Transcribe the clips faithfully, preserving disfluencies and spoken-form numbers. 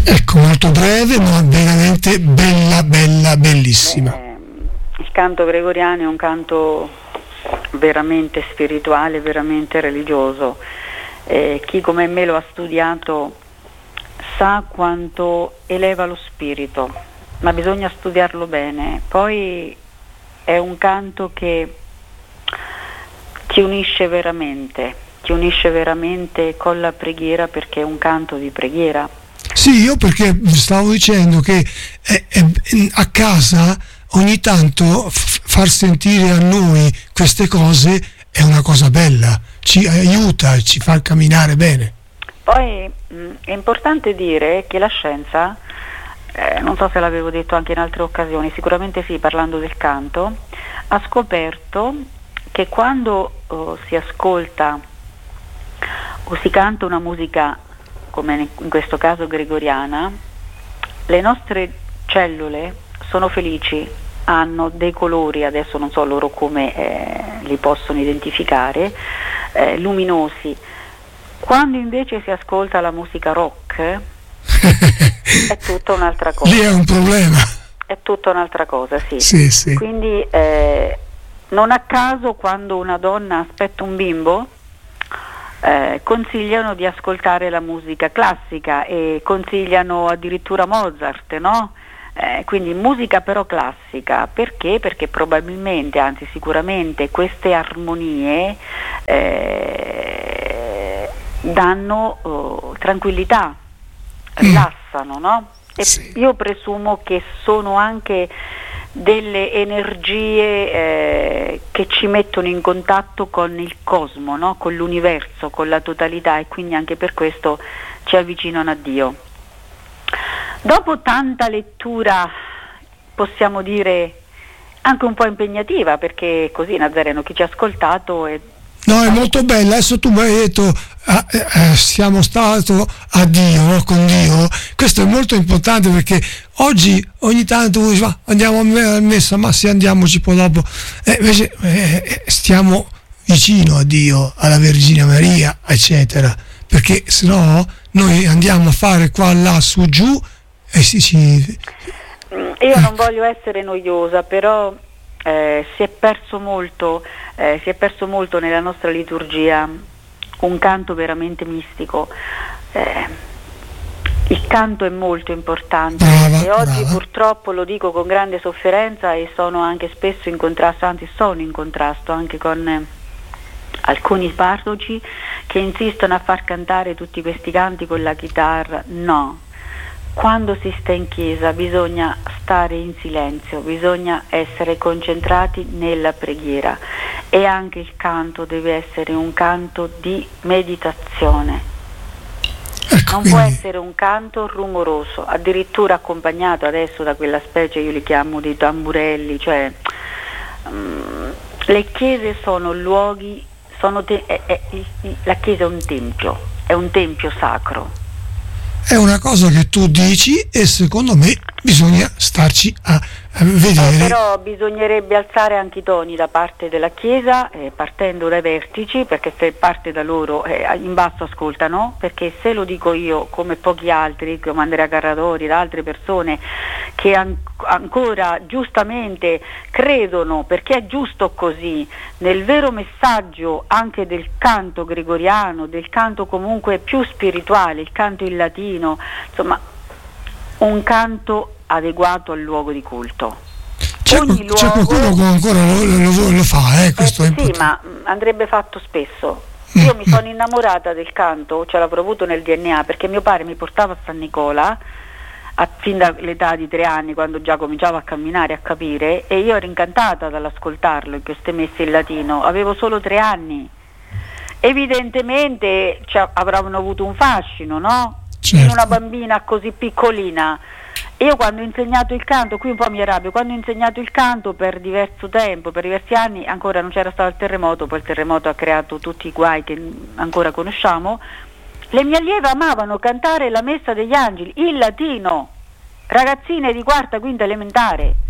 Ecco, molto breve, ma veramente bella, bella, bellissima. Beh, il canto gregoriano è un canto veramente spirituale, veramente religioso. Eh, chi come me lo ha studiato sa quanto eleva lo spirito, ma bisogna studiarlo bene. Poi è un canto che ti unisce veramente, ti unisce veramente con la preghiera, perché è un canto di preghiera. Sì, io perché stavo dicendo che è, è, a casa ogni tanto f- far sentire a noi queste cose è una cosa bella, ci aiuta, ci fa camminare bene. Poi mh, è importante dire che la scienza, eh, non so se l'avevo detto anche in altre occasioni, sicuramente sì, parlando del canto, ha scoperto che quando oh, si ascolta o si canta una musica come in questo caso gregoriana, le nostre cellule sono felici, hanno dei colori, adesso non so loro come eh, li possono identificare, eh, luminosi. Quando invece si ascolta la musica rock è tutta un'altra cosa. Lì è un problema. È tutta un'altra cosa, sì. Sì, sì. Quindi eh, non a caso quando una donna aspetta un bimbo Eh, consigliano di ascoltare la musica classica e consigliano addirittura Mozart, no? Eh, quindi musica però classica, perché? Perché probabilmente, anzi sicuramente queste armonie eh, danno oh, tranquillità, rilassano, no? E Sì. io presumo che sono anche delle energie eh, che ci mettono in contatto con il cosmo, no? Con l'universo, con la totalità, e quindi anche per questo ci avvicinano a Dio. Dopo tanta lettura, possiamo dire anche un po' impegnativa, perché così Nazareno, chi ci ha ascoltato è No, è molto bella. Adesso tu mi hai detto ah, eh, siamo stati a Dio, no? Con Dio. Questo è molto importante, perché oggi ogni tanto uno dice, andiamo a messa, ma sì, andiamoci poi dopo. Eh, invece eh, stiamo vicino a Dio, alla Vergine Maria, eccetera, perché se no noi andiamo a fare qua, là, su, giù e si... si Io non voglio essere noiosa, però eh, si è perso molto, eh, si è perso molto nella nostra liturgia un canto veramente mistico. Eh, il canto è molto importante, brava, e oggi brava. purtroppo lo dico con grande sofferenza, e sono anche spesso in contrasto, anzi sono in contrasto anche con eh, alcuni parroci che insistono a far cantare tutti questi canti con la chitarra. No. Quando si sta in chiesa bisogna stare in silenzio, bisogna essere concentrati nella preghiera, e anche il canto deve essere un canto di meditazione. Ecco, Non quindi... può essere un canto rumoroso, addirittura accompagnato adesso da quella specie, io li chiamo di tamburelli, cioè um, le chiese sono luoghi, sono te- è, è, la chiesa è un tempio, è un tempio sacro. È una cosa che tu dici, e secondo me bisogna starci a, a vedere. Eh, però bisognerebbe alzare anche i toni da parte della Chiesa, eh, partendo dai vertici, perché se parte da loro eh, in basso ascoltano, perché se lo dico io, come pochi altri, come Andrea Carradori, da altre persone che an- ancora giustamente credono, perché è giusto così, nel vero messaggio anche del canto gregoriano, del canto comunque più spirituale, il canto in latino, insomma un canto adeguato al luogo di culto. C'è, Ogni c'è luogo, qualcuno che ancora lo, lo, lo fa, eh, questo eh, è sì, importante. ma mh, andrebbe fatto spesso. Io mi sono innamorata del canto, ce l'avrò avuto nel D N A, perché mio padre mi portava a San Nicola a, fin dall'età di tre anni, quando già cominciavo a camminare, a capire, e io ero incantata dall'ascoltarlo in queste messe in latino. Avevo solo tre anni. Evidentemente cioè, avranno avuto un fascino, no? Certo. In una bambina così piccolina. Io quando ho insegnato il canto, qui un po' mi arrabbio, quando ho insegnato il canto per diverso tempo, per diversi anni, ancora non c'era stato il terremoto, poi il terremoto ha creato tutti i guai che ancora conosciamo, le mie allieve amavano cantare la messa degli angeli in latino, ragazzine di quarta, quinta elementare.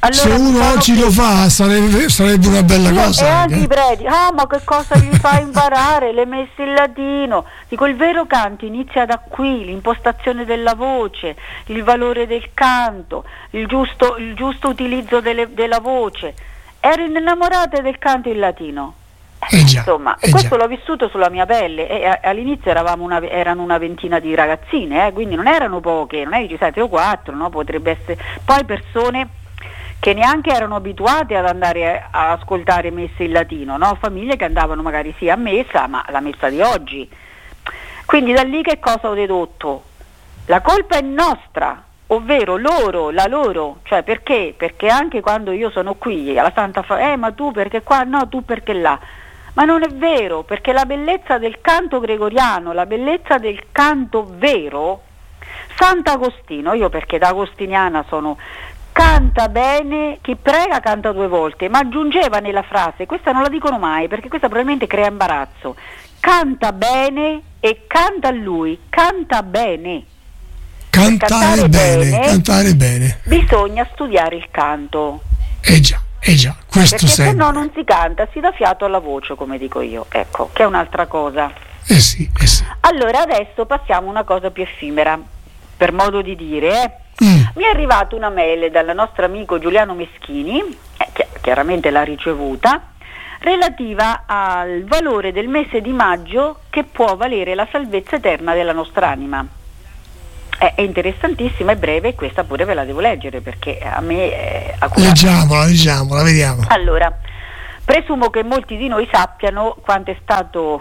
Allora, se uno oggi lo fa sarebbe, sarebbe una bella io, cosa. E anche anche. i preti, ah ma che cosa gli fa imparare? Le messe in latino. Dico, il vero canto inizia da qui, l'impostazione della voce, il valore del canto, il giusto, il giusto utilizzo delle, della voce. Ero innamorata del canto in latino. Eh già, Insomma, eh questo già. l'ho vissuto sulla mia pelle e a- all'inizio eravamo una, erano una ventina di ragazzine, eh, quindi non erano poche, non è che ci sei tre o quattro, no? Potrebbe essere poi persone che neanche erano abituate ad andare a, a ascoltare messe in latino, no? Famiglie che andavano magari sì a messa, ma la messa di oggi. Quindi da lì che cosa ho dedotto? La colpa è nostra, ovvero loro, la loro, cioè perché? Perché anche quando io sono qui alla Santa fa, eh ma tu perché qua, no tu perché là. Ma non è vero, perché la bellezza del canto gregoriano, la bellezza del canto vero, Sant'Agostino, io perché da agostiniana sono, canta bene, chi prega canta due volte, ma aggiungeva nella frase, questa non la dicono mai perché questa probabilmente crea imbarazzo, canta bene e canta a lui, canta bene. Cantare bene, bene, cantare bene. Bisogna studiare il canto. Eh già, eh già, questo perché sempre. se no non si canta, si dà fiato alla voce, come dico io, ecco, che è un'altra cosa. Eh sì, eh sì. Allora adesso passiamo a una cosa più effimera, per modo di dire, eh. Mm. Mi è arrivata una mail dal nostro amico Giuliano Meschini, eh, che chiaramente l'ha ricevuta, relativa al valore del mese di maggio che può valere la salvezza eterna della nostra anima. È interessantissima, è breve e questa pure ve la devo leggere perché a me è accurata. Leggiamola, leggiamola, vediamo. Allora, presumo che molti di noi sappiano quanto è stato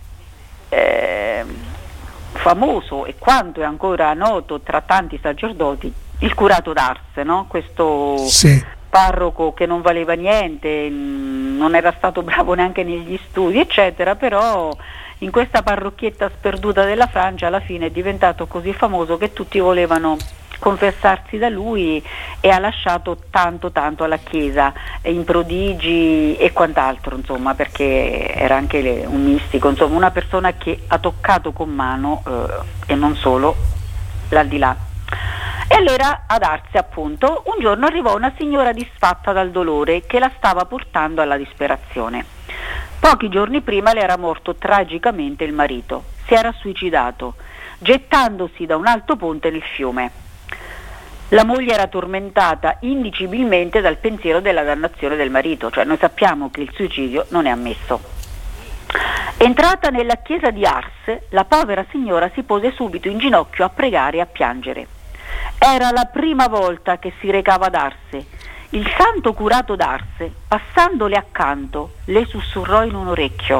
eh, famoso e quanto è ancora noto tra tanti sacerdoti il curato d'Ars, no? Questo sì. parroco che non valeva niente, non era stato bravo neanche negli studi, eccetera, però in questa parrocchietta sperduta della Francia alla fine è diventato così famoso che tutti volevano confessarsi da lui e ha lasciato tanto tanto alla Chiesa in prodigi e quant'altro, insomma, perché era anche le, un mistico, insomma una persona che ha toccato con mano eh, e non solo l'aldilà. E allora ad Ars, appunto, un giorno arrivò una signora disfatta dal dolore che la stava portando alla disperazione. Pochi giorni prima le era morto tragicamente il marito, si era suicidato, gettandosi da un alto ponte nel fiume. La moglie era tormentata indicibilmente dal pensiero della dannazione del marito, cioè noi sappiamo che il suicidio non è ammesso. Entrata nella chiesa di Ars, la povera signora si pose subito in ginocchio a pregare e a piangere. Era la prima volta che si recava ad Ars. Il santo curato d'Ars, passandole accanto, le sussurrò in un orecchio: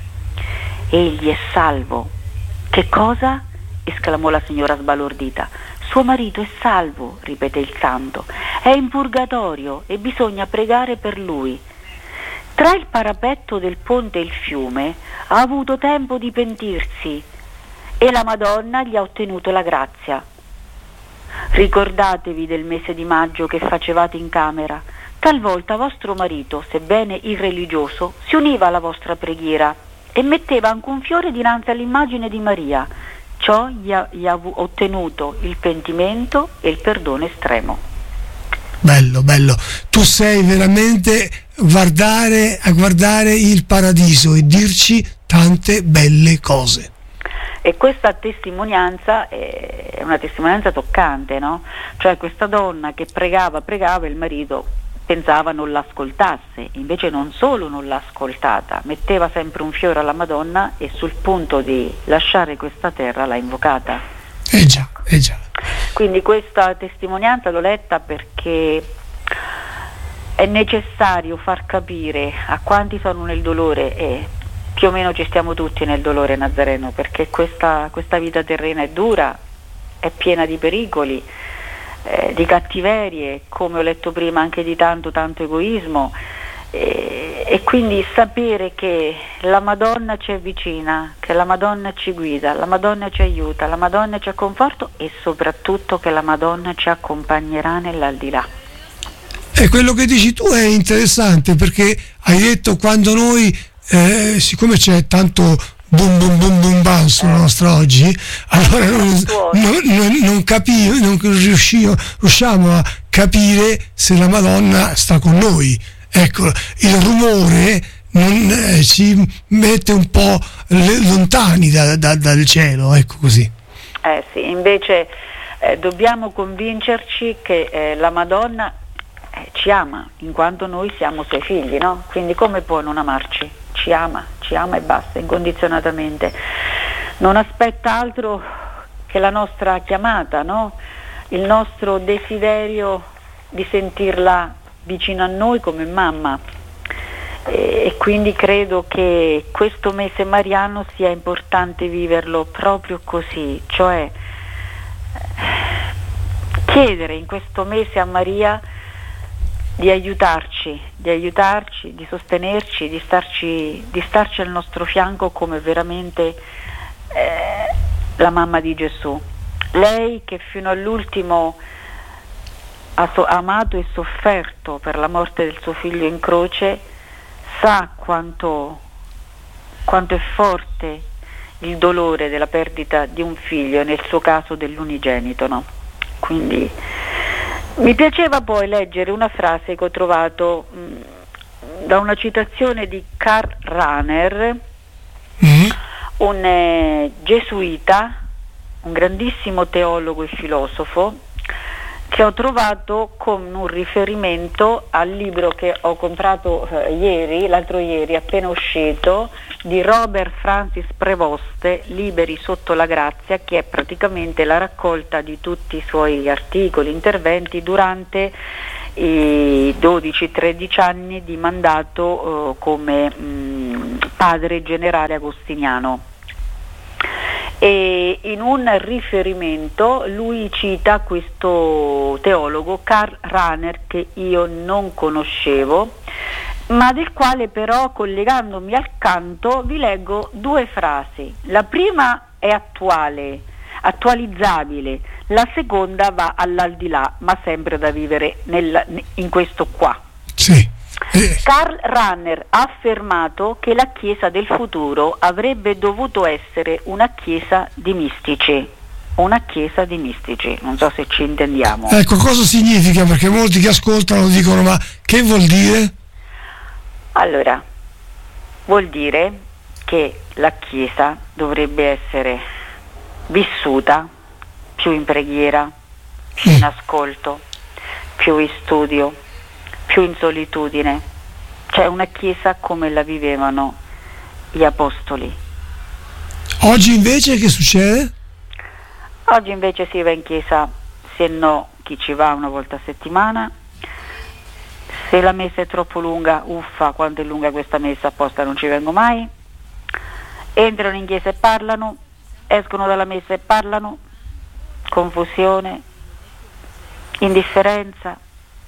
egli è salvo. Che cosa? Esclamò la signora sbalordita. Suo marito è salvo, ripeté il santo, è in purgatorio e bisogna pregare per lui. Tra il parapetto del ponte e il fiume ha avuto tempo di pentirsi e la Madonna gli ha ottenuto la grazia. Ricordatevi del mese di maggio che facevate in camera. Talvolta vostro marito, sebbene irreligioso, si univa alla vostra preghiera e metteva anche un fiore dinanzi all'immagine di Maria. Ciò gli ha, gli ha ottenuto il pentimento e il perdono estremo. Bello, bello. Tu sei veramente guardare, a guardare il paradiso e dirci tante belle cose. E questa testimonianza è una testimonianza toccante, no? Cioè questa donna che pregava, pregava e il marito pensava non l'ascoltasse, invece non solo non l'ha ascoltata, metteva sempre un fiore alla Madonna e sul punto di lasciare questa terra l'ha invocata. Eh già, eh già. Quindi questa testimonianza l'ho letta perché è necessario far capire a quanti sono nel dolore, e più o meno ci stiamo tutti nel dolore nazareno, perché questa, questa vita terrena è dura, è piena di pericoli, eh, di cattiverie, come ho letto prima anche di tanto tanto egoismo, eh, e quindi sapere che la Madonna ci è vicina, che la Madonna ci guida, la Madonna ci aiuta, la Madonna ci conforta e soprattutto che la Madonna ci accompagnerà nell'aldilà. E quello che dici tu è interessante, perché hai detto quando noi Eh, siccome c'è tanto boom boom boom boom bam sulla eh. nostra oggi, allora non, non, non, non capivo, non riuscivo, riusciamo a capire se la Madonna sta con noi. Ecco, il rumore non eh, ci mette un po' lontani da, da, dal cielo, ecco così. Eh sì, invece eh, dobbiamo convincerci che eh, la Madonna eh, ci ama, in quanto noi siamo suoi figli, no? Quindi come può non amarci? Ci ama, ci ama e basta, incondizionatamente. Non aspetta altro che la nostra chiamata, no? Il nostro desiderio di sentirla vicino a noi come mamma. E quindi credo che questo mese mariano sia importante viverlo proprio così, cioè chiedere in questo mese a Maria di aiutarci, di aiutarci, di sostenerci, di starci, di starci al nostro fianco come veramente eh, la mamma di Gesù. Lei che fino all'ultimo ha so- amato e sofferto per la morte del suo figlio in croce, sa quanto, quanto è forte il dolore della perdita di un figlio, nel suo caso dell'unigenito, no? Quindi mi piaceva poi leggere una frase che ho trovato mh, da una citazione di Karl Rahner, mm. un eh, gesuita, un grandissimo teologo e filosofo, che ho trovato con un riferimento al libro che ho comprato eh, ieri, l'altro ieri, appena uscito, di Robert Francis Prevost, Liberi sotto la grazia, che è praticamente la raccolta di tutti i suoi articoli, interventi durante i dodici tredici anni di mandato eh, come mh, padre generale agostiniano. E in un riferimento lui cita questo teologo Karl Rahner, che io non conoscevo, ma del quale però, collegandomi al canto, vi leggo due frasi. La prima è attuale, attualizzabile, la seconda va all'aldilà, ma sempre da vivere nel, in questo qua. Sì. Eh. Karl Rahner ha affermato che la Chiesa del futuro avrebbe dovuto essere una Chiesa di mistici, una Chiesa di mistici, non so se ci intendiamo. Ecco, cosa significa? Perché molti che ascoltano dicono: ma che vuol dire? Allora, vuol dire che la Chiesa dovrebbe essere vissuta più in preghiera, più in ascolto, più in studio, più in solitudine, cioè una Chiesa come la vivevano gli apostoli. Oggi invece che succede? Oggi invece si va in chiesa, se no chi ci va una volta a settimana, se la messa è troppo lunga, uffa, quanto è lunga questa messa, apposta non ci vengo mai, entrano in chiesa e parlano, escono dalla messa e parlano, confusione, indifferenza,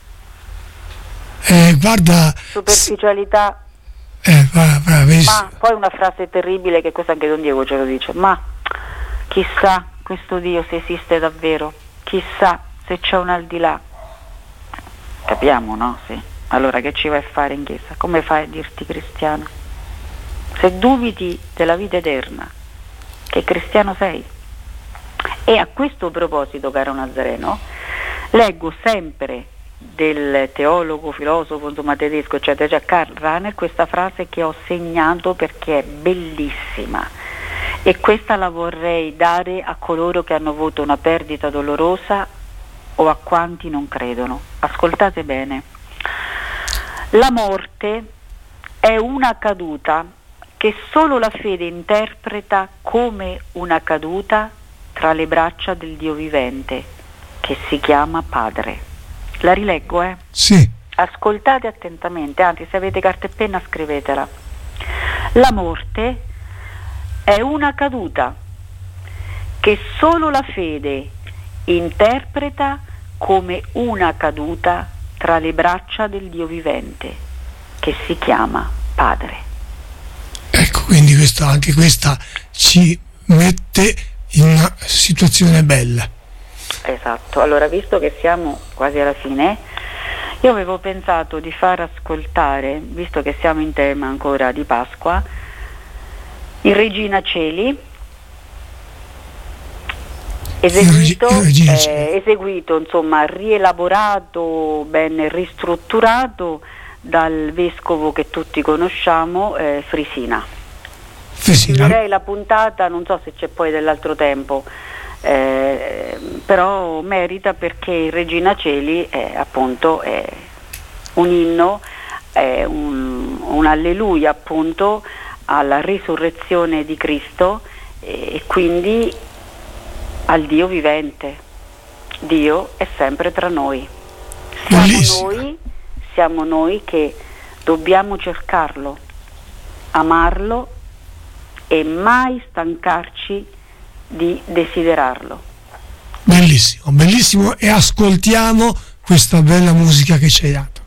Eh, guarda, superficialità, eh, va, va, ma poi una frase terribile, che questo anche Don Diego ce lo dice: ma chissà questo Dio se esiste davvero, chissà se c'è un al di là. Capiamo, no? Sì. Allora che ci vai a fare in chiesa? Come fai a dirti cristiano? Se dubiti della vita eterna, che cristiano sei? E a questo proposito, caro Nazareno, leggo sempre del teologo, filosofo, insomma tedesco, eccetera, cioè Karl Rahner, questa frase che ho segnato perché è bellissima, e questa la vorrei dare a coloro che hanno avuto una perdita dolorosa o a quanti non credono. Ascoltate bene: la morte è una caduta che solo la fede interpreta come una caduta tra le braccia del Dio vivente, che si chiama Padre. La rileggo, eh? Sì. Ascoltate attentamente, anzi, se avete carta e penna scrivetela. La morte è una caduta che solo la fede interpreta come una caduta tra le braccia del Dio vivente, che si chiama Padre. Ecco, quindi questa, anche questa ci mette in una situazione bella. Esatto. Allora, visto che siamo quasi alla fine, io avevo pensato di far ascoltare, visto che siamo in tema ancora di Pasqua, in Regina Celi, eseguito, eh, eseguito insomma rielaborato, ben ristrutturato dal vescovo che tutti conosciamo, eh, Frisina. Frisina. Direi la puntata, non so se c'è poi dell'altro tempo, eh, però merita, perché il Regina Celi è appunto è un inno, è un, un alleluia appunto alla risurrezione di Cristo, e quindi al Dio vivente. Dio è sempre tra noi. Siamo noi, siamo noi che dobbiamo cercarlo, amarlo e mai stancarci di desiderarlo. Bellissimo, bellissimo, e ascoltiamo questa bella musica che ci hai dato.